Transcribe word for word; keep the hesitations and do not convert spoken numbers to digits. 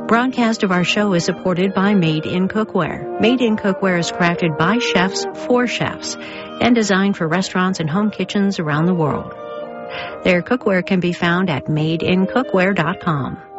Broadcast of our show is supported by Made in Cookware. Made in Cookware is crafted by chefs for chefs and designed for restaurants and home kitchens around the world. Their cookware can be found at made in cookware dot com.